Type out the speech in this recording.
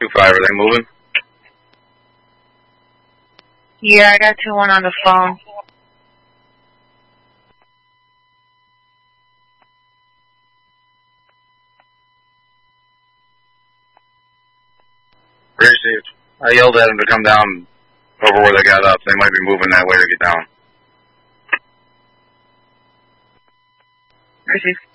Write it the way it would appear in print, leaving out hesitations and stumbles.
2-5, are they moving? Yeah, I got 2-1 on the phone. Received. I yelled at them to come down over where they got up. They might be moving that way to get down. Received.